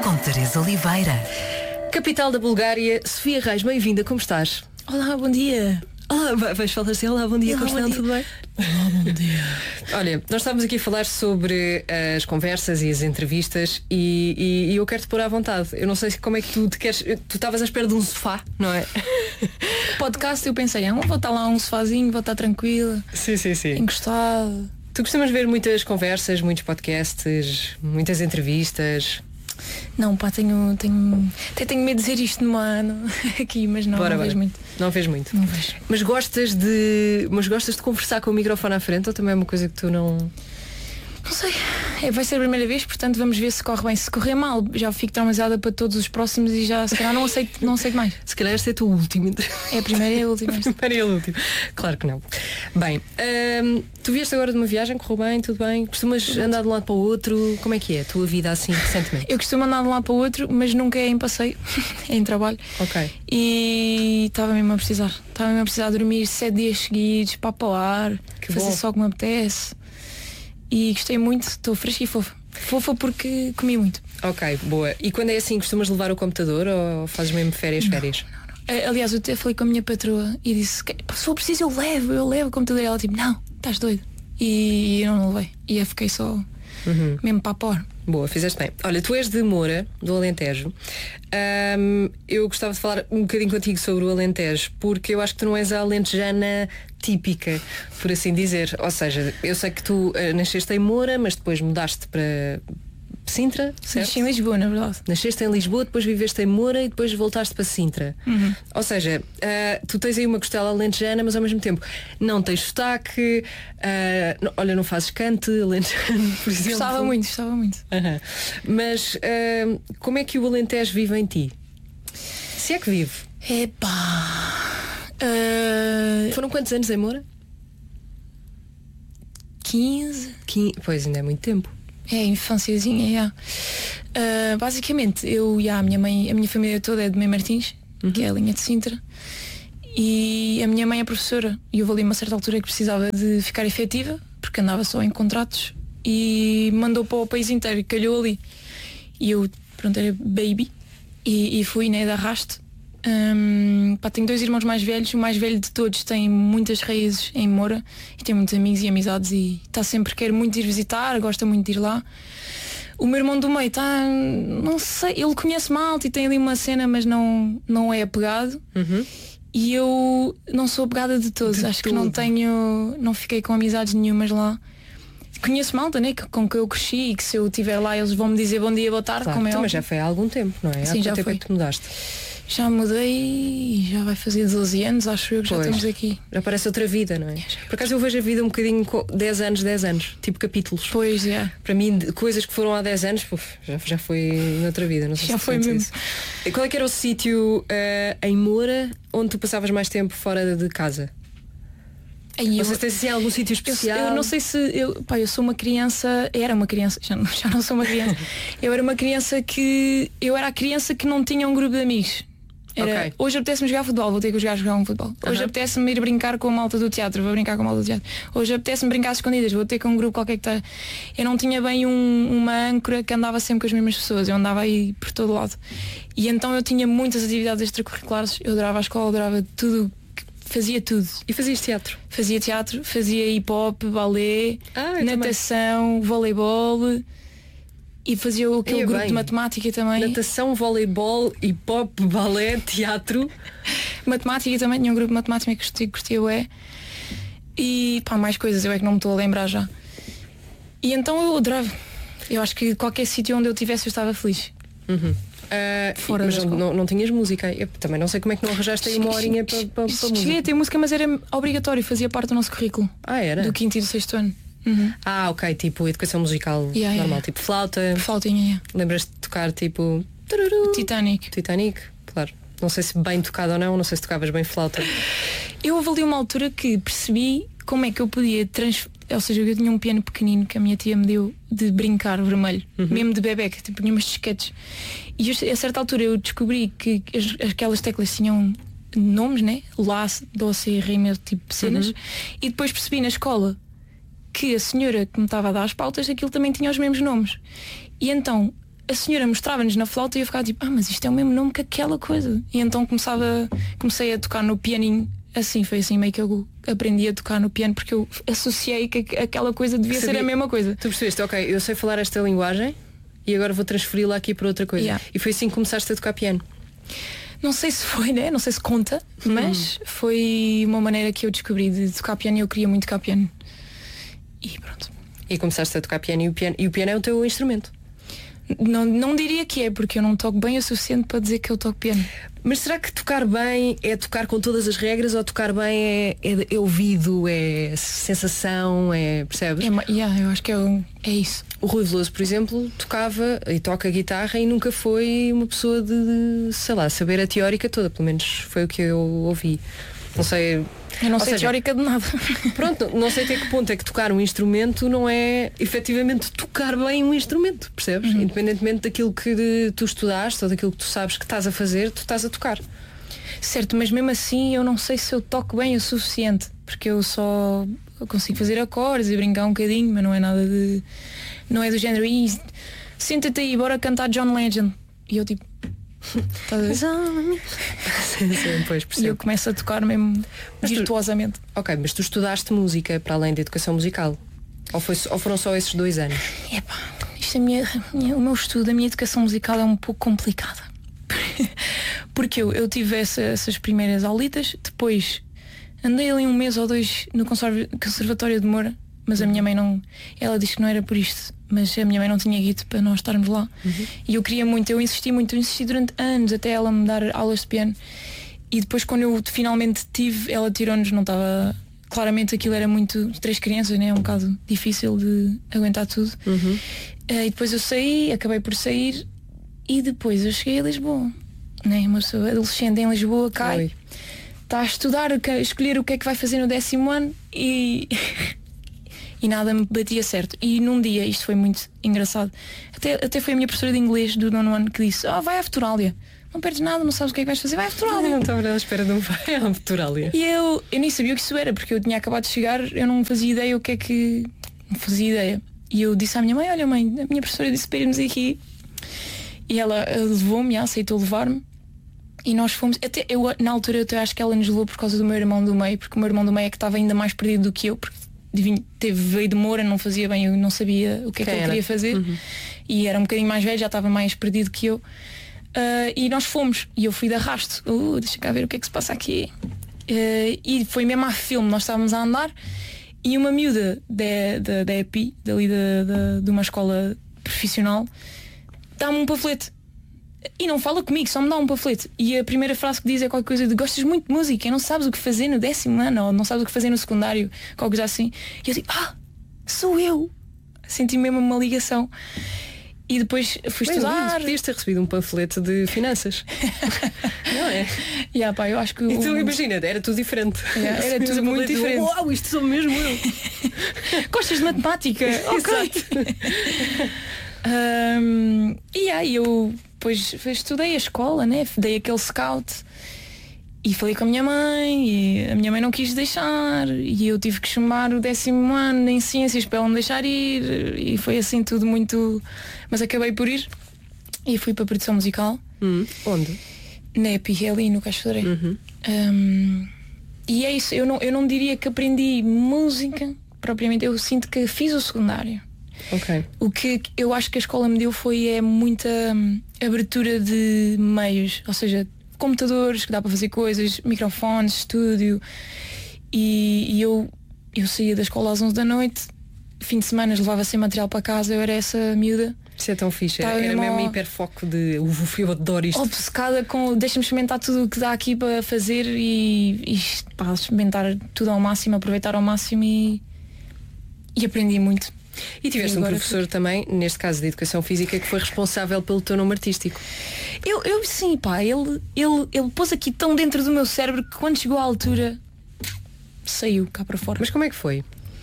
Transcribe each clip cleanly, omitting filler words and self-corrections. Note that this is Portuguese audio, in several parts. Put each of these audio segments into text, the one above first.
com Teresa Oliveira. Capital da Bulgária, Sofia Reis, bem-vinda, como estás? Olá, bom dia. Olá, vais falar assim, olá, bom dia, Olá, como bom estão, dia. tudo bem? Olá, bom dia. Olha, nós estávamos aqui a falar sobre as conversas e as entrevistas e eu quero-te pôr à vontade. Eu não sei como é que tu te queres. Tu estavas à espera de um sofá, não é? Podcast, eu pensei, vou estar lá um sofazinho, vou estar tranquila, Sim. encostado. Tu costumas ver muitas conversas, muitos podcasts, muitas entrevistas? Não, pá, até tenho medo de dizer isto no ano aqui, mas não, Bora. vejo muito. Não vês muito? Não vejo. Mas gostas de conversar com o microfone à frente ou também é uma coisa que tu não... Não sei, vai ser a primeira vez, portanto vamos ver se corre bem. Se correr mal, já fico traumatizada para todos os próximos e já se calhar não aceito mais. Se calhar este é o teu último. É a primeira e a última. Primeiro e a último. Claro que não. Bem, tu vieste agora de uma viagem, correu bem, tudo bem? Costumas andar de um lado para o outro? Como é que é a tua vida assim recentemente? Eu costumo andar de um lado para o outro, mas nunca é em passeio, é em trabalho. Ok. E estava mesmo a precisar dormir 7 dias seguidos, papo ao ar, Que fazer bom. só o que me apetece. E gostei muito, estou fresca e fofa. Fofa porque comi muito. Ok, boa. E quando é assim, costumas levar o computador ou fazes mesmo férias? Aliás, eu até falei com a minha patroa e disse, se for preciso eu levo o computador. E ela tipo, não, estás doido. E eu não levei. E eu fiquei só mesmo para a por. Boa, fizeste bem. Olha, tu és de Moura, do Alentejo. Eu gostava de falar um bocadinho contigo sobre o Alentejo, porque eu acho que tu não és a alentejana típica, por assim dizer. Ou seja, eu sei que tu nasceste em Moura, mas depois mudaste para Sintra, certo? Nasci em Lisboa, na verdade. Nasceste em Lisboa, depois viveste em Moura e depois voltaste para Sintra. Ou seja, tu tens aí uma costela alentejana, mas ao mesmo tempo não tens sotaque, olha, não fazes cante alentejano, por exemplo. Gostava muito. Aham. Mas como é que o Alentejo vive em ti? Se é que vive? Foram quantos anos em Moura? 15. Pois, ainda é muito tempo. É, infânciazinha, basicamente, eu e a minha família toda é de Mãe Martins, que é a linha de Sintra. E a minha mãe é professora. E houve ali uma certa altura que precisava de ficar efetiva, porque andava só em contratos. E mandou para o país inteiro e calhou ali. E eu, pronto, era baby. E fui, né, de arrasto. Tenho 2 irmãos mais velhos. O mais velho de todos tem muitas raízes em Moura e tem muitos amigos e amizades e está sempre, quer muito ir visitar, gosta muito de ir lá. O meu irmão do meio está, não sei, ele conhece malta e tem ali uma cena, mas não é apegado. E eu não sou apegada de todos. Acho que não fiquei com amizades nenhumas lá. Conheço malta, né, com que eu cresci e que se eu estiver lá eles vão me dizer bom dia, boa tarde, Claro, como é mas óbvio. já foi há algum tempo, não é? Sim, há já quanto tempo foi. é que tu mudaste? Já mudei e já vai fazer 12 anos, acho eu que já Pois. estamos aqui. Já parece outra vida, não é? Por acaso eu vejo a vida um bocadinho com 10 anos, tipo capítulos. Pois, já. Para mim, coisas que foram há 10 anos, já foi noutra vida. Não sei Já se foi sentes mesmo. isso. Qual é que era o sítio em Moura onde tu passavas mais tempo fora de casa? Aí Não sei se tens assim, algum sítio especial. eu não sei se eu sou uma criança, era uma criança, já não sou uma criança. Eu era a criança que não tinha um grupo de amigos. Ok. Hoje apetece-me jogar futebol, vou ter que jogar um futebol. Hoje apetece-me ir brincar com a malta do teatro, vou brincar com a malta do teatro. Hoje apetece-me brincar às escondidas, vou ter com um grupo qualquer que está. Eu não tinha bem uma âncora que andava sempre com as mesmas pessoas, eu andava aí por todo lado. E então eu tinha muitas atividades extracurriculares, eu adorava a escola, adorava tudo, fazia tudo. E fazias teatro? Fazia teatro, fazia hip hop, balé, eu natação, voleibol e fazia aquele grupo bem. de matemática também. Natação, voleibol, hip hop, balé, teatro. Matemática também, tinha um grupo de matemática que curtia bué. E mais coisas, eu é que não me estou a lembrar já. E então eu adorava. Eu acho que qualquer sítio onde eu estivesse eu estava feliz. Fora mas da escola. não tinhas música. Eu também não sei como é que não arranjaste aí uma horinha para música. Cheguei a ter música, mas era obrigatório, fazia parte do nosso currículo. Era? Do 5º e do 6º ano. Ok, tipo educação musical normal, tipo flauta. Flautinha. Lembras-te de tocar tipo tururu? Titanic. Titanic, claro. Não sei se bem tocado ou não sei se tocavas bem flauta. Eu avaliei uma altura que percebi como é que eu podia ou seja, eu tinha um piano pequenino que a minha tia me deu de brincar vermelho, mesmo de bebê, que tipo, tinha umas disquetes. E a certa altura eu descobri que aquelas teclas tinham nomes, né? Lá, Dó, Si, Ré, meu tipo de cenas. E depois percebi na escola que a senhora que me estava a dar as pautas, aquilo também tinha os mesmos nomes. E então a senhora mostrava-nos na flauta e eu ficava tipo, mas isto é o mesmo nome que aquela coisa. E então comecei a tocar no pianinho. Assim, foi assim meio que eu aprendi a tocar no piano, porque eu associei que aquela coisa devia ser a mesma coisa. Tu percebeste, ok, eu sei falar esta linguagem e agora vou transferi-la aqui para outra coisa. Yeah. E foi assim que começaste a tocar piano. Não sei se foi, né? Não sei se conta, mas foi uma maneira que eu descobri de tocar piano e eu queria muito tocar piano. E pronto. E começaste a tocar piano e o piano é o teu instrumento. Não diria que é, porque eu não toco bem o suficiente para dizer que eu toco piano. Mas será que tocar bem é tocar com todas as regras, ou tocar bem é ouvido, é sensação, percebes? Eu acho que é isso. O Rui Veloso, por exemplo, tocava e toca guitarra e nunca foi uma pessoa de sei lá, saber a teórica toda, pelo menos foi o que eu ouvi. Não sei. Eu não sei teórica de nada. Pronto, não sei até que ponto é que tocar um instrumento não é efetivamente tocar bem um instrumento, percebes? Independentemente daquilo que tu estudaste ou daquilo que tu sabes que estás a fazer, tu estás a tocar. Certo, mas mesmo assim eu não sei se eu toco bem o suficiente, porque eu consigo fazer acordes e brincar um bocadinho, mas não é nada de... Não é do género, senta-te aí, bora cantar John Legend. E eu tipo... Pois, e eu começo a tocar mesmo virtuosamente. Ok, mas tu estudaste música para além da educação musical? Ou foram só esses 2 anos? O meu estudo, a minha educação musical é um pouco complicada. Porque eu tive essas primeiras aulitas, depois andei ali 1 mês ou 2 no Conservatório de Moura, mas a minha mãe não... Ela disse que não era por isto, mas a minha mãe não tinha guito para nós estarmos lá. E eu queria muito, eu insisti durante anos até ela me dar aulas de piano. E depois quando eu finalmente tive, ela tirou-nos, não estava... Claramente aquilo era muito... 3 crianças, né? É um bocado difícil de aguentar tudo. E depois eu acabei por sair e depois eu cheguei a Lisboa. Né? Uma pessoa adolescente em Lisboa cai, está a estudar, a escolher o que é que vai fazer no 10º ano e... E nada me batia certo. E num dia, isto foi muito engraçado, até foi a minha professora de inglês do 9º ano que disse: vai à Futurália, não perdes nada, não sabes o que é que vais fazer, vai à Futurália. Não estava à espera de um vai à Futurália. E eu nem sabia o que isso era, porque eu tinha acabado de chegar, eu não fazia ideia o que é que... Não fazia ideia. E eu disse à minha mãe: olha mãe, a minha professora disse para irmos aqui. E ela levou-me, aceitou levar-me. E nós fomos, na altura eu acho que ela nos levou por causa do meu irmão do meio, porque o meu irmão do meio é que estava ainda mais perdido do que eu, porque veio de Moura, não fazia bem, eu não sabia o que é que ele queria fazer. E era um bocadinho mais velho, já estava mais perdido que eu. E nós fomos, e eu fui de arrasto. Deixa cá ver o que é que se passa aqui. E foi mesmo a filme, nós estávamos a andar e uma miúda da EPI, dali de uma escola profissional, dá-me um panfleto. E não fala comigo, só me dá um panfleto. E a primeira frase que diz é qualquer coisa de: gostas muito de música e não sabes o que fazer no 10º ano, ou não sabes o que fazer no secundário, qualquer coisa assim. E eu digo: sou eu. Senti mesmo uma ligação. E depois fui estudar. Podias ter recebido um panfleto de finanças. Não é? Eu acho que então imagina, era tudo diferente. Era tudo muito diferente. Uau, isto sou mesmo eu. Gostas de matemática? Exato. E aí eu depois estudei a escola, né? Dei aquele scout e falei com a minha mãe e a minha mãe não quis deixar e eu tive que chamar o 10º ano em ciências para ela me deixar ir e foi assim tudo muito... Mas acabei por ir e fui para a produção musical. Onde? Na EPI, ali no Caixo de Areia. E é isso, eu não diria que aprendi música propriamente, eu sinto que fiz o secundário. Okay. O que eu acho que a escola me deu foi muita abertura de meios, ou seja, computadores que dá para fazer coisas, microfones, estúdio. E eu saía da escola às 11 da noite, fim de semana levava sem material para casa, eu era essa miúda. Isso é tão fixe, era mesmo hiperfoco de eu adoro isto. Obcecada com deixa-me experimentar tudo o que dá aqui para fazer e experimentar tudo ao máximo, aproveitar ao máximo e aprendi muito. E tiveste um professor também, neste caso de Educação Física, que foi responsável pelo teu nome artístico. Eu sim, pá, ele pôs aqui tão dentro do meu cérebro que quando chegou à altura saiu cá para fora. Mas como é que foi?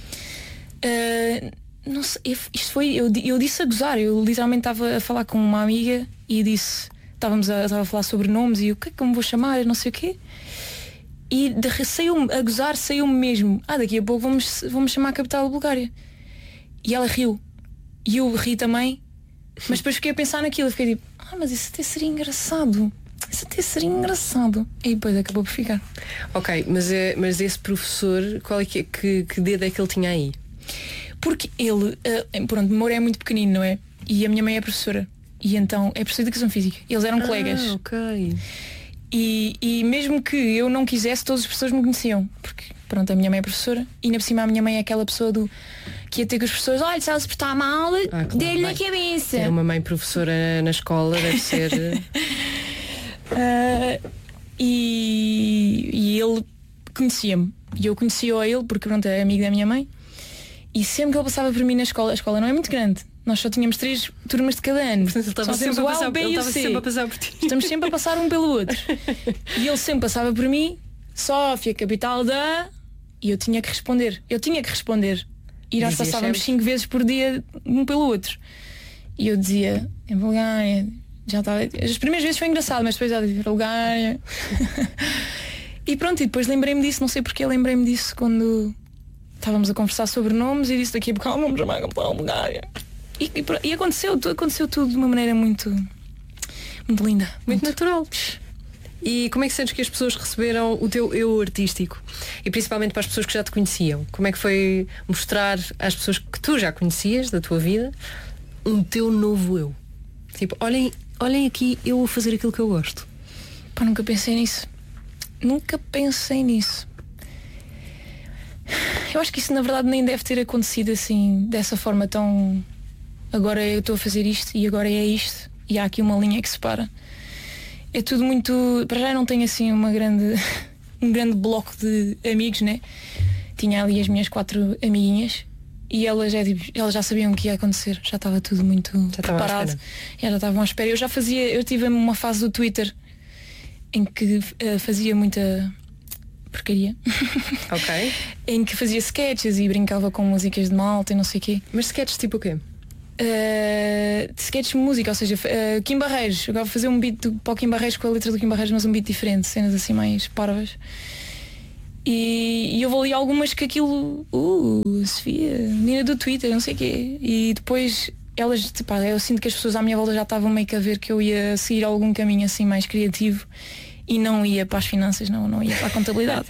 Não sei, isto foi, eu disse a gozar, eu literalmente estava a falar com uma amiga e disse, estava a falar sobre nomes e o que é que eu me vou chamar, não sei o quê. E saiu-me a gozar, saiu-me mesmo, daqui a pouco vamos chamar a capital da Bulgária. E ela riu. E eu ri também. Mas depois fiquei a pensar naquilo, fiquei tipo, mas isso até seria engraçado. E depois acabou por ficar. Ok, mas esse professor, qual é que dedo é que ele tinha aí? Porque ele, pronto, o Moura é muito pequenino, não é? E a minha mãe é professora. E então é professora de educação física. Eles eram colegas. Ok. E mesmo que eu não quisesse, todas as pessoas me conheciam. Porque, pronto, a minha mãe é professora. E ainda por cima a minha mãe é aquela pessoa que ia ter com as pessoas, olha, se ela se portar mal, claro, dê-lhe na cabeça. Ter uma mãe professora na escola deve ser... E ele conhecia-me. E eu conhecia ele porque, pronto, é amigo da minha mãe. E sempre que ele passava por mim na escola, a escola não é muito grande. Nós só tínhamos 3 turmas de cada ano. Portanto, ele estava sempre a passar por ti. Estamos sempre a passar um pelo outro. E ele sempre passava por mim, Sófia, capital da... E eu tinha que responder. E nós passávamos 5 vezes por dia um pelo outro. E eu dizia, em Bulgária, já estava... As primeiras vezes foi engraçado, mas depois já dizia, Bulgária. E pronto, e depois lembrei-me disso, não sei porque lembrei-me disso quando estávamos a conversar sobre nomes e disse daqui a bocado vamos chamar a capital Bulgária. E aconteceu tudo de uma maneira muito linda. Muito natural. E como é que sentes que as pessoas receberam o teu eu artístico? E principalmente para as pessoas que já te conheciam. Como é que foi mostrar às pessoas que tu já conhecias da tua vida um teu novo eu? Tipo, olhem aqui, eu vou fazer aquilo que eu gosto. Pá, nunca pensei nisso. Eu acho que isso na verdade nem deve ter acontecido assim, dessa forma tão... Agora eu estou a fazer isto e agora é isto. E há aqui uma linha que separa. É tudo muito... Para já não tenho assim um grande bloco de amigos, né? Tinha ali as minhas 4 amiguinhas e elas já sabiam o que ia acontecer. Já estava tudo muito preparado. Já estavam à espera. Eu tive uma fase do Twitter em que fazia muita porcaria. Ok. Em que fazia sketches e brincava com músicas de malta e não sei o quê. Mas sketches tipo o quê? De sketches de música, ou seja, Kim Barreiros. Eu vou fazer um beat para o Kim Barreiros com a letra do Kim Barreiros, mas um beat diferente, cenas assim mais parvas. E eu vou ali algumas que aquilo, Sofia, menina do Twitter, não sei o quê. E depois elas, eu sinto que as pessoas à minha volta já estavam meio que a ver que eu ia seguir algum caminho assim mais criativo e não ia para as finanças, não ia para a contabilidade.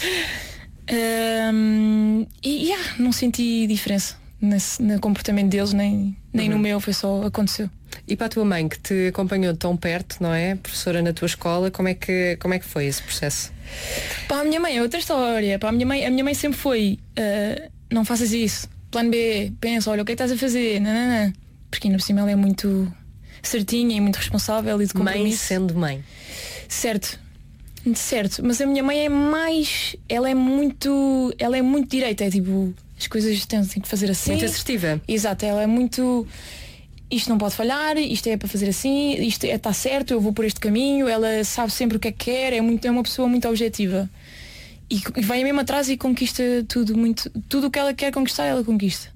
Não senti diferença no comportamento deles, nem no meu, foi só aconteceu. E para a tua mãe, que te acompanhou tão perto, não é? Professora na tua escola, como é que foi esse processo? Para a minha mãe é outra história. Para a minha mãe sempre foi não faças isso, plano B, pensa, olha, o que é que estás a fazer? Não. Porque ainda por cima ela é muito certinha e muito responsável e de compromisso. Mãe sendo mãe. Certo, mas a minha mãe ela é muito direita, é tipo, as coisas têm que fazer assim. Muito assertiva. Exato, ela é muito, isto não pode falhar, isto é para fazer assim, isto está certo, eu vou por este caminho. Ela sabe sempre o que é que quer, é uma pessoa muito objetiva e vai mesmo atrás e conquista tudo o que ela quer conquistar, ela conquista.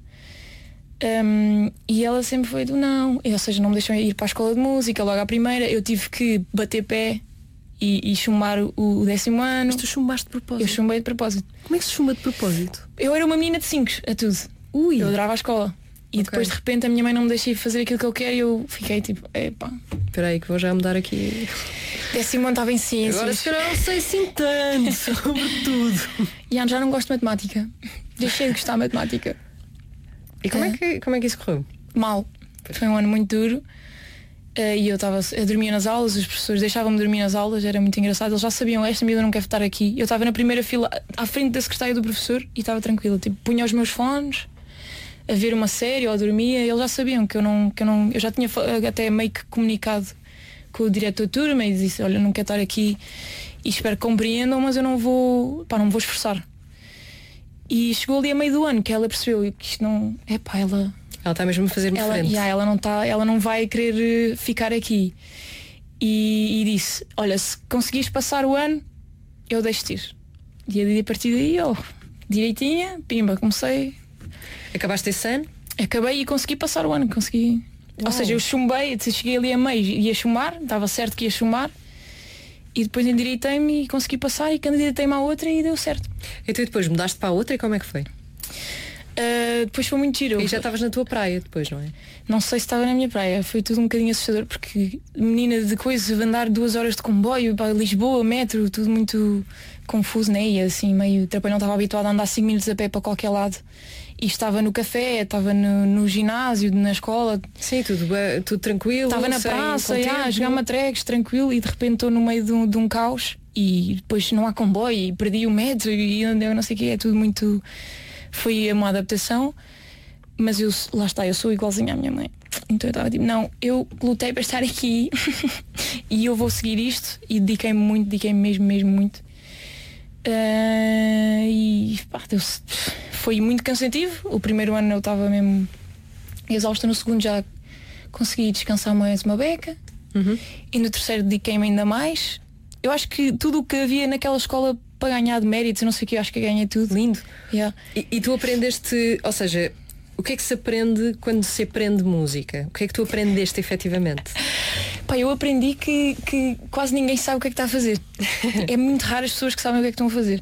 E ela sempre foi do não, ou seja, não me deixam ir para a escola de música logo à primeira. Eu tive que bater pé e chumbar o 10º ano. Mas tu chumbaste de propósito? Eu chumbei de propósito. Como é que se chumba de propósito? Eu era uma menina de 5 a tudo. Eu adorava a escola. E depois de repente a minha mãe não me deixa ir fazer aquilo que eu quero e eu fiquei tipo, epá. Espera aí que vou já mudar aqui. 10º ano estava em ciências. Agora se calhar não sei assim tanto sobre tudo. Já não gosto de matemática. Deixei de gostar de matemática. E como é que isso correu? Mal. Foi um ano muito duro. E eu dormia nas aulas, os professores deixavam-me dormir nas aulas, era muito engraçado. Eles já sabiam, esta miúda não quer estar aqui. Eu estava na primeira fila à frente da secretária do professor e estava tranquila, tipo, punha os meus fones a ver uma série ou dormia. Eles já sabiam que eu já tinha até meio que comunicado com o diretor de turma e disse, olha, não quero estar aqui e espero que compreendam, mas eu não vou esforçar. E chegou ali a meio do ano que ela percebeu que isto não, ela está mesmo a fazer diferente. Ela não vai querer ficar aqui. E disse, olha, se conseguires passar o ano, eu deixo-te ir. E a partir daí, direitinha, pimba, comecei. Acabaste esse ano? Acabei e consegui passar o ano, consegui. Uau. Ou seja, eu chumbei, cheguei ali a meio, ia chumbar, estava certo que ia chumbar. E depois endireitei-me e consegui passar e candidatei-me à outra e deu certo. Então depois mudaste para a outra e como é que foi? Depois foi muito giro. E já estavas na tua praia depois, não é? Não sei se estava na minha praia. Foi tudo um bocadinho assustador, porque menina de coisa, andar 2 horas de comboio para Lisboa, metro, tudo muito confuso, né? E assim meio trapalhão, estava habituado a andar 5 minutos a pé para qualquer lado. E estava no café, estava no ginásio, na escola. Sim, tudo tranquilo. Estava na praça, a jogar matrecos, tranquilo, e de repente estou no meio de um caos e depois não há comboio e perdi o metro e eu não sei o que, é tudo muito. Foi uma adaptação, mas lá está, eu sou igualzinha à minha mãe. Então eu estava tipo, não, eu lutei para estar aqui e eu vou seguir isto, e dediquei-me mesmo muito. E pá, foi muito cansativo. O primeiro ano eu estava mesmo exausta, no segundo já consegui descansar mais uma beca. E no terceiro dediquei-me ainda mais. Eu acho que tudo o que havia naquela escola para ganhar de méritos, não sei o que, eu acho que ganhei tudo. Lindo. Yeah. E tu aprendeste, ou seja, o que é que se aprende quando se aprende música? O que é que tu aprendeste efetivamente? Pá, eu aprendi que quase ninguém sabe o que é que está a fazer. É muito raro as pessoas que sabem o que é que estão a fazer.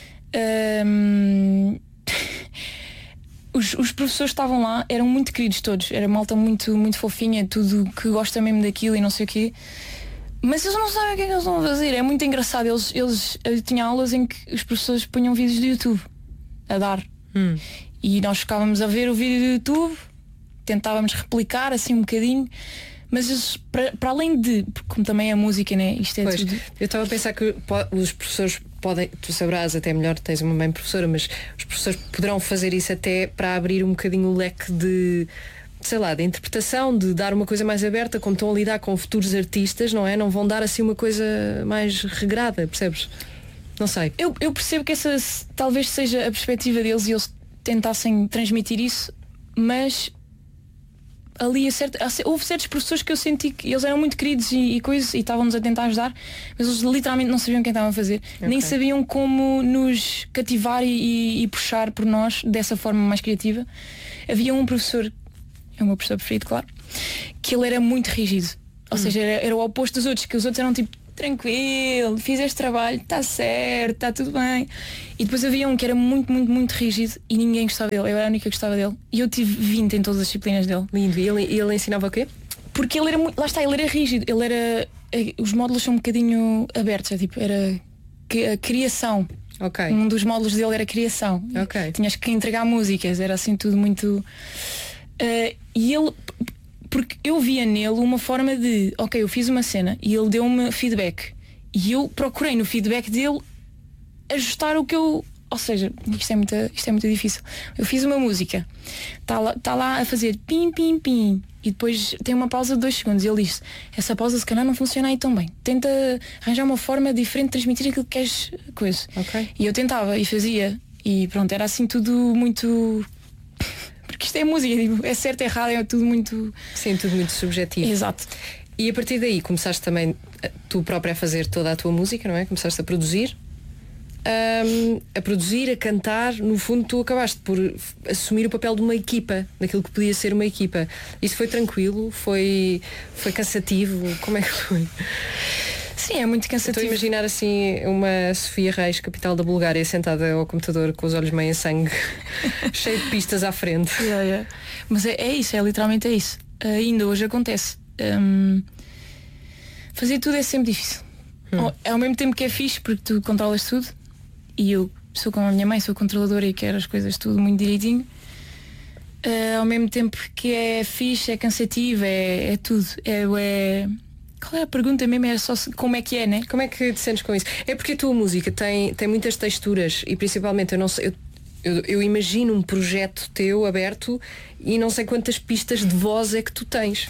Os professores que estavam lá eram muito queridos todos. Era malta muito, muito fofinha, tudo que gosta mesmo daquilo e não sei o quê. Mas eles não sabem o que é que eles estão a fazer. É muito engraçado. Eu tinha aulas em que os professores punham vídeos do YouTube a dar. E nós ficávamos a ver o vídeo do YouTube, tentávamos replicar assim um bocadinho. Mas eles, para além de, como também é a música, né? Isto é pois, tudo. Eu estava a pensar que os professores podem, tu saberás até melhor, tens uma mãe professora, mas os professores poderão fazer isso até para abrir um bocadinho o leque de, sei lá, de interpretação, de dar uma coisa mais aberta, como estão a lidar com futuros artistas, não é? Não vão dar assim uma coisa mais regrada, percebes? Não sei. Eu percebo que essa talvez seja a perspectiva deles e eles tentassem transmitir isso, mas ali houve certos professores que eu senti que eles eram muito queridos e coisas, e estavam-nos a tentar ajudar, mas eles literalmente não sabiam o que estavam a fazer. Nem sabiam como nos cativar e puxar por nós dessa forma mais criativa. Havia um professor, é o meu professor preferido, claro, que ele era muito rígido. Ou seja, era o oposto dos outros, que os outros eram tipo, tranquilo, fiz este trabalho, está certo, está tudo bem. E depois havia um que era muito, muito, muito rígido e ninguém gostava dele. Eu era a única que gostava dele. E eu tive 20 em todas as disciplinas dele. Lindo. E ele ensinava o quê? Porque ele era muito, lá está, ele era rígido. Ele era, os módulos são um bocadinho abertos, era a criação. Um dos módulos dele era criação. Tinhas que entregar músicas, era assim tudo muito. E ele, porque eu via nele uma forma de, eu fiz uma cena e ele deu-me feedback e eu procurei no feedback dele ajustar o que eu, ou seja, isto é muito difícil. Eu fiz uma música, está lá a fazer pim pim pim e depois tem uma pausa de 2 segundos e ele diz, essa pausa se calhar não funciona aí tão bem, tenta arranjar uma forma diferente de transmitir aquilo que queres, coisa. E eu tentava e fazia e pronto, era assim tudo muito. Porque isto é música, tipo, é certo, é errado, é tudo muito. Sim, tudo muito subjetivo. Exato. E a partir daí começaste também tu própria a fazer toda a tua música, não é? Começaste a produzir, a cantar. No fundo tu acabaste por assumir o papel de uma equipa, daquilo que podia ser uma equipa. Isso foi tranquilo? Foi cansativo? Como é que foi? Sim, é muito cansativo. Estou a imaginar assim uma Sofia Reis, capital da Bulgária, sentada ao computador com os olhos meio em sangue, cheio de pistas à frente. Mas é isso, literalmente é isso. Ainda hoje acontece. Fazer tudo é sempre difícil. Ao mesmo tempo que é fixe, porque tu controlas tudo. E eu sou como a minha mãe, sou controladora e quero as coisas tudo muito direitinho. Ao mesmo tempo que é fixe, é cansativo, é tudo. Qual é a pergunta mesmo? É só como é que é, né? Como é que te sentes com isso? É porque a tua música tem muitas texturas e principalmente, eu não sei, eu imagino um projeto teu aberto e não sei quantas pistas de voz é que tu tens.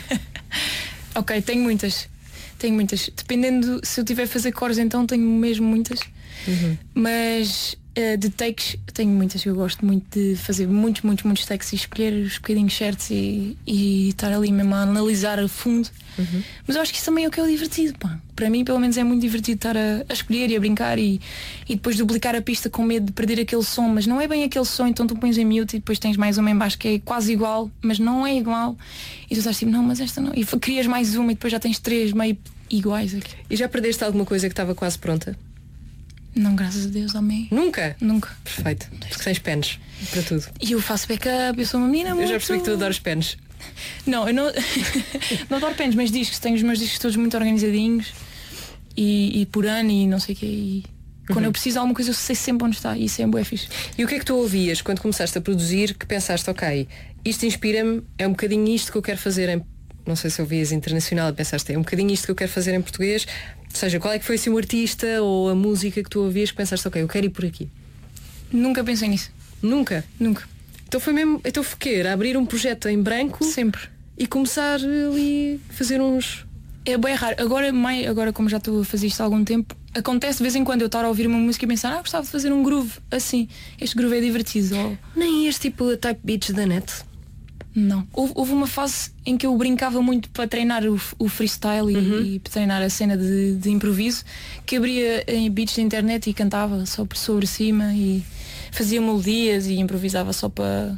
Tenho muitas. Dependendo, se eu tiver a fazer cores, então tenho mesmo muitas. Mas de takes tenho muitas. Eu gosto muito de fazer muitos takes e escolher os bocadinhos certos e estar ali mesmo a analisar a fundo. Mas eu acho que isso também é o que é o divertido, pá. Para mim pelo menos é muito divertido estar a escolher e a brincar e depois duplicar a pista com medo de perder aquele som, mas não é bem aquele som, então tu pões em mute e depois tens mais uma em baixo que é quase igual, mas não é igual e tu estás tipo, não, mas esta não, e crias mais uma e depois já tens 3 meio iguais aqui. E já perdeste alguma coisa que estava quase pronta? Não, graças a Deus, amém. Nunca? Nunca. Perfeito. Porque tens pens para tudo. E eu faço backup, eu sou uma menina muito... Eu já percebi que tu adoras pens. Não, eu não, não adoro pens, mas discos. Tenho os meus discos todos muito organizadinhos e por ano e não sei o quê. E quando eu preciso de alguma coisa eu sei sempre onde está. E isso é bué fixe. E o que é que tu ouvias quando começaste a produzir que pensaste, ok, isto inspira-me, é um bocadinho isto que eu quero fazer em... Não sei se ouvias internacional e pensaste, é um bocadinho isto que eu quero fazer em português. Ou seja, qual é que foi assim, o artista ou a música que tu ouvias que pensaste, ok, eu quero ir por aqui? Nunca pensei nisso. Nunca? Nunca. Então foi mesmo, então foi quê? Abrir um projeto em branco Sempre. e começar ali a fazer uns... É bem raro. Agora como já estou a fazer isto há algum tempo, acontece de vez em quando eu estar a ouvir uma música e pensar, gostava de fazer um groove assim. Este groove é divertido. Ou... Nem este tipo type beats da net? Não. Houve uma fase em que eu brincava muito para treinar o freestyle e para treinar a cena de improviso, que abria em beats da internet e cantava só por sobre cima e fazia melodias e improvisava só para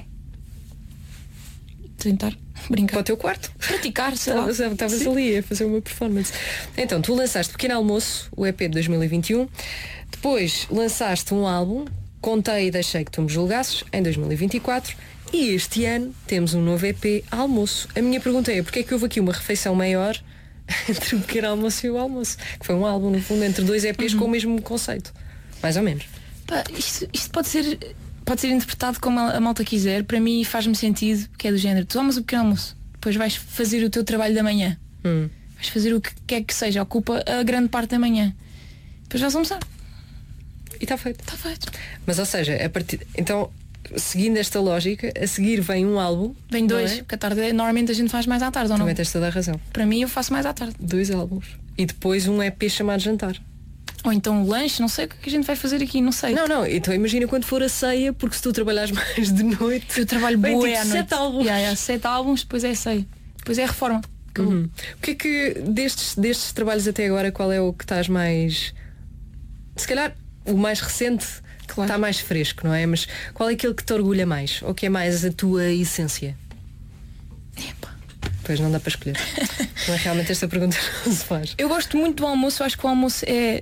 tentar brincar. Para o teu quarto? Praticar, sei lá. Estavas ali a fazer uma performance. Então, tu lançaste Pequeno Almoço, o EP de 2021. Depois lançaste um álbum, Contei e Deixei que Tu Me Julgasses, em 2024. E este ano temos um novo EP, Almoço. A minha pergunta é, porque é que houve aqui uma refeição maior entre o Pequeno Almoço e o Almoço? Que foi um álbum, no fundo, entre dois EPs com o mesmo conceito. Mais ou menos. Pá, isto pode ser interpretado como a malta quiser. Para mim faz-me sentido, que é do género, tu tomas o Pequeno Almoço, depois vais fazer o teu trabalho da manhã. Vais fazer o que quer que seja, ocupa a grande parte da manhã. Depois vais almoçar. E está feito. Está feito. Mas ou seja, então, seguindo esta lógica, a seguir vem um álbum. Vem dois, é? porque à tarde normalmente a gente faz mais à tarde, ou não? Também tens toda a razão. Para mim eu faço mais à tarde. 2 álbuns. E depois um EP chamado Jantar. Ou então um lanche, não sei o que a gente vai fazer aqui, não sei. Não, então imagina quando for a ceia, porque se tu trabalhares mais de noite. Eu trabalho boa tipo à noite. 7 álbuns. 7 álbuns, depois é a ceia. Depois é a reforma. O que é que destes trabalhos até agora, qual é o que estás mais... Se calhar o mais recente, claro, está mais fresco, não é? Mas qual é aquele que te orgulha mais? Ou que é mais a tua essência? Epa. Pois não dá para escolher. Não é, realmente esta pergunta não se faz. Eu gosto muito do almoço, eu acho que o almoço é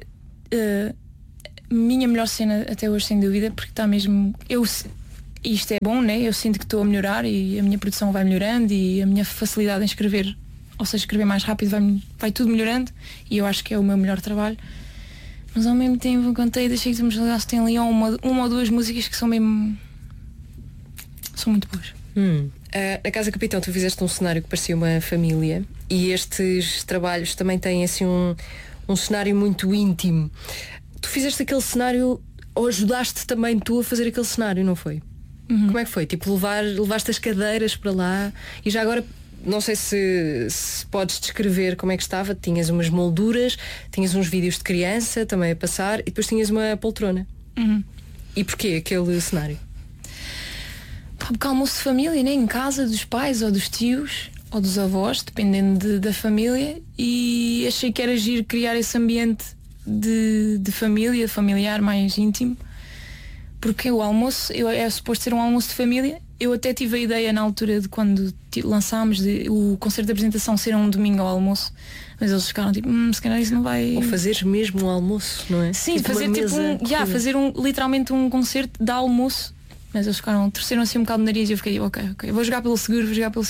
minha melhor cena até hoje, sem dúvida, porque está mesmo... Isto é bom, né? Eu sinto que estou a melhorar e a minha produção vai melhorando e a minha facilidade em escrever, ou seja, escrever mais rápido, vai tudo melhorando e eu acho que é o meu melhor trabalho. Mas ao mesmo tempo, Contei e Deixei que Tu Me Julgasses, tem ali uma ou duas músicas que são mesmo... são muito boas. Na Casa Capitão tu fizeste um cenário que parecia uma família e estes trabalhos também têm assim um cenário muito íntimo. Tu fizeste aquele cenário ou ajudaste também tu a fazer aquele cenário, não foi? Como é que foi? Tipo, levaste as cadeiras para lá e já agora... Não sei se podes descrever como é que estava. Tinhas umas molduras, tinhas uns vídeos de criança também a passar e depois tinhas uma poltrona. E porquê aquele cenário? Porque almoço de família, né? Em casa dos pais ou dos tios ou dos avós, dependendo da família, e achei que era giro criar esse ambiente de família, familiar, mais íntimo, porque o almoço é suposto ser um almoço de família. Eu até tive a ideia na altura de quando lançámos o concerto de apresentação ser um domingo ao almoço, mas eles ficaram tipo, se calhar isso não vai... Ou fazeres mesmo um almoço, não é? Sim, tipo fazer tipo fazer literalmente um concerto de almoço. Mas eles torceram assim um bocado de nariz e eu fiquei, ok, vou jogar pelo seguro.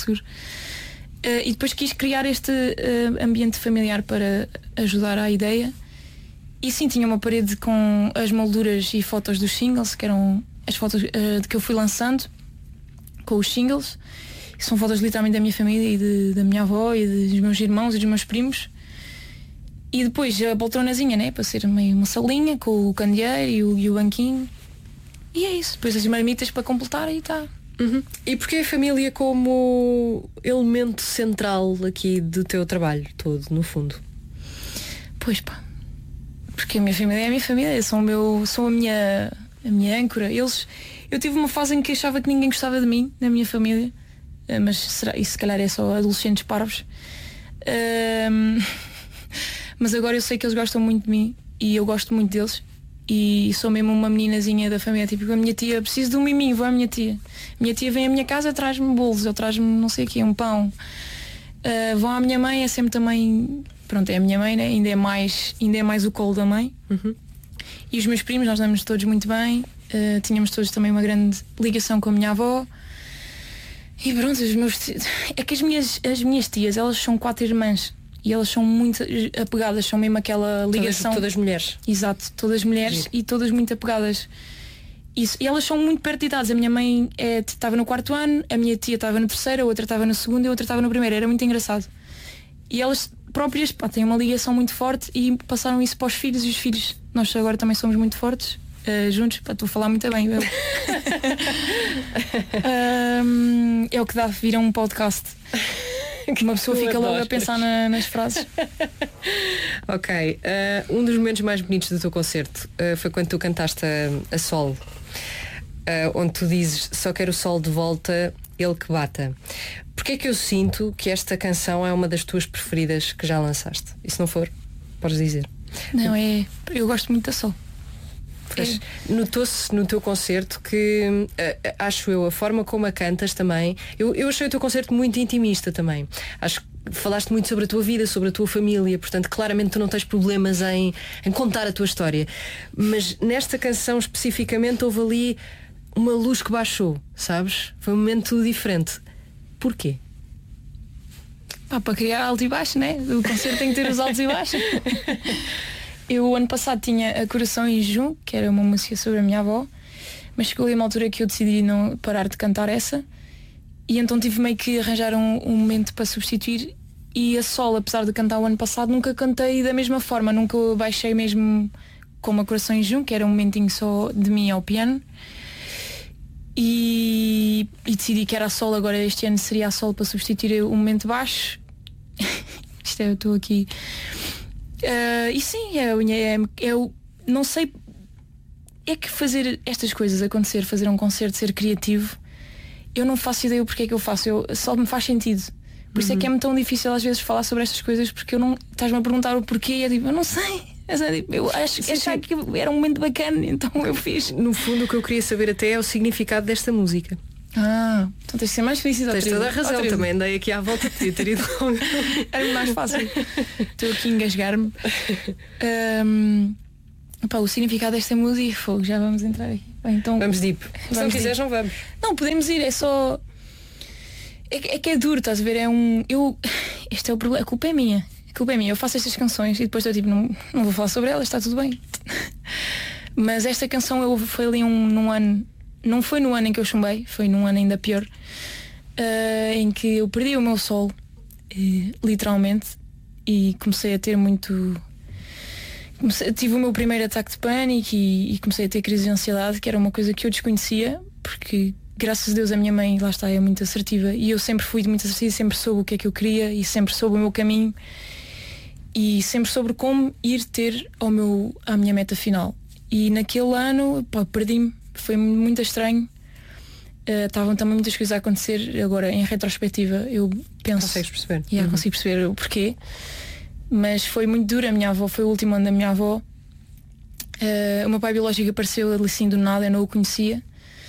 E depois quis criar este ambiente familiar para ajudar à ideia. E sim, tinha uma parede com as molduras e fotos dos singles, que eram as fotos que eu fui lançando com os singles. E são fotos literalmente da minha família e da minha avó e dos meus irmãos e dos meus primos. E depois a poltronazinha, né, para ser meio uma salinha com o candeeiro e o banquinho. E é isso, depois as marmitas para completar e está. E porquê a família como elemento central aqui do teu trabalho todo, no fundo? Pois pá, porque a minha família é a minha família, são a minha âncora. Eu tive uma fase em que achava que ninguém gostava de mim, na minha família, mas isso se calhar é só adolescentes parvos. Mas agora eu sei que eles gostam muito de mim e eu gosto muito deles. E sou mesmo uma meninazinha da família. Tipo, a minha tia, preciso de um miminho, vou à minha tia. Minha tia vem à minha casa, traz-me bolos, eu traz-me não sei o quê, um pão. Vão à minha mãe, é sempre também... Pronto, é a minha mãe, né? Ainda é mais o colo da mãe. E os meus primos, nós damos todos muito bem. Tínhamos todos também uma grande ligação com a minha avó. E pronto, é que as minhas tias, elas são 4 irmãs. E elas são muito apegadas, são mesmo aquela ligação. Todas mulheres. Exato, todas mulheres e todas muito apegadas. Isso. E elas são muito perto de idades. A minha mãe estava no 4º ano, a minha tia estava no 3º, a outra estava no 2º e a outra estava no 1º. Era muito engraçado. E elas próprias têm uma ligação muito forte e passaram isso para os filhos, e os filhos, nós agora também somos muito fortes. Juntos, estou a falar muito bem. É o que dá vir a um podcast. Que uma pessoa fica logo a pensar nas frases. Ok, um dos momentos mais bonitos do teu concerto foi quando tu cantaste a solo, onde tu dizes: só quero o sol de volta, ele que bata. Porque é que eu sinto que esta canção é uma das tuas preferidas que já lançaste? E se não for, podes dizer. Não, eu gosto muito da sol. Notou-se no teu concerto que, acho eu, a forma como a cantas também. Eu achei o teu concerto muito intimista também. Acho que falaste muito sobre a tua vida, sobre a tua família. Portanto, claramente tu não tens problemas em contar a tua história. Mas nesta canção especificamente houve ali uma luz que baixou, sabes? Foi um momento diferente. Porquê? Para criar alto e baixo, né? O concerto tem que ter os altos e baixos. Eu ano passado tinha a Coração em Jejum, que era uma música sobre a minha avó, mas chegou ali uma altura que eu decidi não parar de cantar essa, e então tive meio que arranjar um momento para substituir. E a solo, apesar de cantar o ano passado, nunca cantei da mesma forma, nunca baixei mesmo como a Coração em Jejum, que era um momentinho só de mim ao piano, e decidi que era a solo. Agora este ano seria a solo para substituir o momento baixo. Eu estou aqui. E sim, eu não sei. É que fazer estas coisas acontecer, fazer um concerto, ser criativo, eu não faço ideia o porquê que eu faço. Só me faz sentido. Por isso é que é-me tão difícil às vezes falar sobre estas coisas, porque eu não. Estás-me a perguntar o porquê e eu digo, eu não sei. Eu achava que era um momento bacana, então eu fiz. No fundo, o que eu queria saber até é o significado desta música. Então tens de ser mais feliz. Tens toda a razão, também andei aqui à volta de ter ido. Era mais fácil. Estou aqui a engasgar-me. O significado desta música, fogo, já vamos entrar aqui. Bem, então, vamos deep. Se não quiseres, não vamos. Não, podemos ir, é só. É que é duro, estás a ver? Este é o problema, a culpa é minha. Eu faço estas canções e depois eu tipo, não vou falar sobre elas, está tudo bem. Mas esta canção foi ali num ano. Não foi no ano em que eu chumbei, foi num ano ainda pior, em que eu perdi o meu sol, literalmente, e comecei a ter tive o meu primeiro ataque de pânico e comecei a ter crise de ansiedade, que era uma coisa que eu desconhecia, porque graças a Deus a minha mãe, lá está, é muito assertiva, e eu sempre fui muito assertiva, sempre soube o que é que eu queria e sempre soube o meu caminho e sempre soube como ir ter à minha meta final. E naquele ano, perdi-me. Foi muito estranho. Estavam também muitas coisas a acontecer. Agora, em retrospectiva, eu penso. Consegues perceber? Consigo perceber o porquê. Mas foi muito duro. A minha avó, foi o último ano da minha avó. O meu pai biológico apareceu ali assim do nada, eu não o conhecia.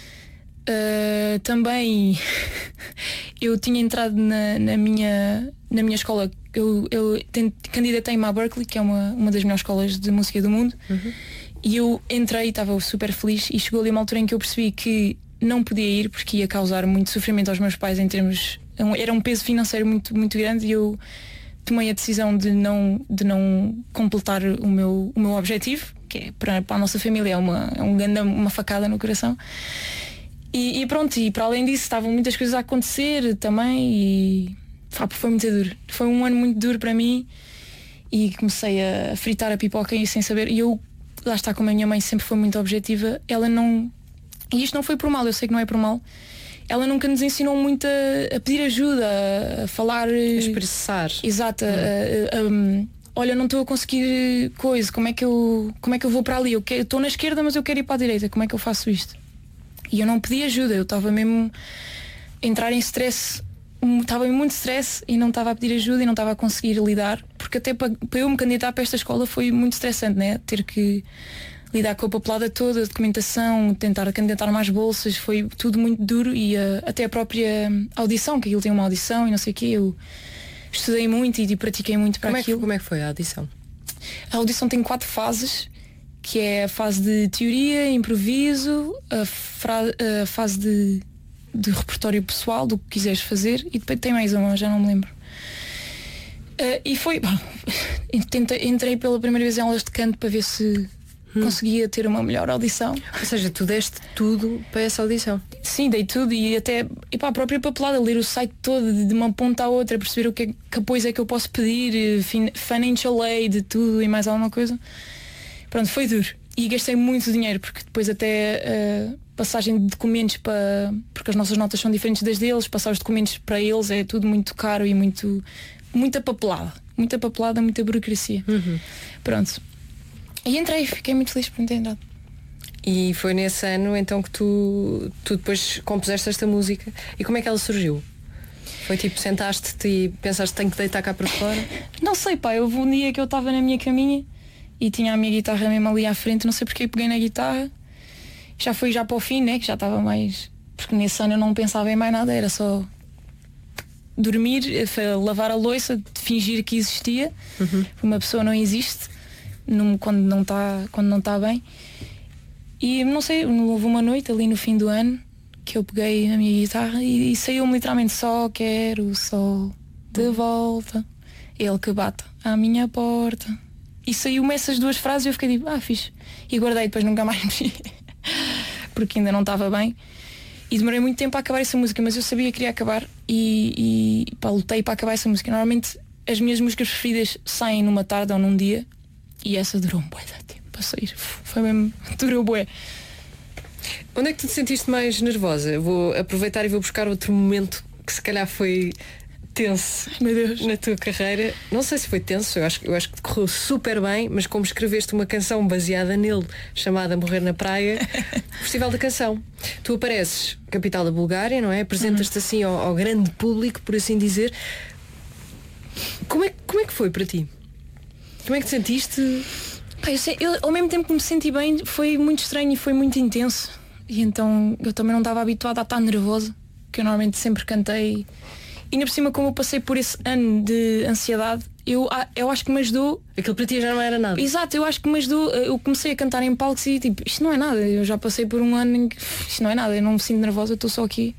Também eu tinha entrado na minha escola. Eu candidatei-me à Berklee, que é uma das melhores escolas de música do mundo. E eu entrei e estava super feliz, e chegou ali uma altura em que eu percebi que não podia ir porque ia causar muito sofrimento aos meus pais em termos. Era um peso financeiro muito, muito grande, e eu tomei a decisão de não completar o meu objetivo, que é para a nossa família é uma facada no coração. E pronto, e para além disso estavam muitas coisas a acontecer também, e foi muito duro. Foi um ano muito duro para mim, e comecei a fritar a pipoca e sem saber. E eu, lá está, como a minha mãe sempre foi muito objetiva, ela não. E isto não foi por mal, eu sei que não é por mal. Ela nunca nos ensinou muito a pedir ajuda, a falar. A expressar. Exato. Olha, não estou a conseguir coisa, como é que eu vou para ali? Eu estou na esquerda, mas eu quero ir para a direita, como é que eu faço isto? E eu não pedi ajuda, eu estava mesmo a entrar em stress. Estava em muito stress e não estava a pedir ajuda e não estava a conseguir lidar, porque até para eu me candidatar para esta escola foi muito estressante, né? Ter que lidar com a papelada toda, a documentação, tentar candidatar mais bolsas, foi tudo muito duro. E até a própria audição, que aquilo tem uma audição e não sei o quê, eu estudei muito e pratiquei muito para aquilo. Como é que foi a audição? A audição tem 4 fases que é a fase de teoria, improviso, a fase de repertório pessoal, do que quiseres fazer, e depois tem mais uma, já não me lembro. E foi, entrei pela primeira vez em aulas de canto para ver se conseguia ter uma melhor audição. Ou seja, tu deste tudo para essa audição. Sim, dei tudo e até para a própria papelada, ler o site todo de uma ponta à outra, perceber o que apoio é que eu posso pedir, financial aid, tudo e mais alguma coisa. Pronto, foi duro. E gastei muito dinheiro, porque depois até passagem de documentos porque as nossas notas são diferentes das deles, passar os documentos para eles é tudo muito caro e muita papelada, muita burocracia. Pronto. E entrei, fiquei muito feliz por ter entrado. E foi nesse ano então que tu depois compuseste esta música. E como é que ela surgiu? Foi tipo, sentaste-te e pensaste, tenho que deitar cá para fora? Não sei, pá, houve um dia que eu estava na minha caminha e tinha a minha guitarra mesmo ali à frente, não sei porque peguei na guitarra. Já foi para o fim, né, que já estava mais... Porque nesse ano eu não pensava em mais nada, era só dormir, lavar a louça, fingir que existia. Uma pessoa não existe quando não está bem. E não sei, houve uma noite ali no fim do ano que eu peguei a minha guitarra e saiu-me literalmente: só quero o sol de volta, ele que bate à minha porta. E saiu-me essas duas frases e eu fiquei tipo, fixe. E guardei, depois nunca mais mexi porque ainda não estava bem. E demorei muito tempo a acabar essa música, mas eu sabia que queria acabar e lutei para acabar essa música. Normalmente as minhas músicas preferidas saem numa tarde ou num dia, e essa durou um bué de tempo para sair. Foi mesmo, durou bué. Onde é que tu te sentiste mais nervosa? Vou aproveitar e vou buscar outro momento que se calhar foi tenso. Meu Deus. Na tua carreira. Não sei se foi tenso, eu acho que correu super bem, mas como escreveste uma canção baseada nele, chamada Morrer na Praia, Festival da Canção. Tu apareces, capital da Bulgária, não é? Apresentas-te assim ao grande público, por assim dizer. Como é que foi para ti? Como é que te sentiste? Eu, ao mesmo tempo que me senti bem, foi muito estranho e foi muito intenso. E então eu também não estava habituada a estar nervosa, que eu normalmente sempre cantei. E ainda por cima, como eu passei por esse ano de ansiedade, eu acho que me ajudou. Aquilo para ti já não era nada. Exato, eu acho que me ajudou. Eu comecei a cantar em palcos e tipo, isto não é nada. Eu já passei por um ano em que isto não é nada, eu não me sinto nervosa, eu estou só aqui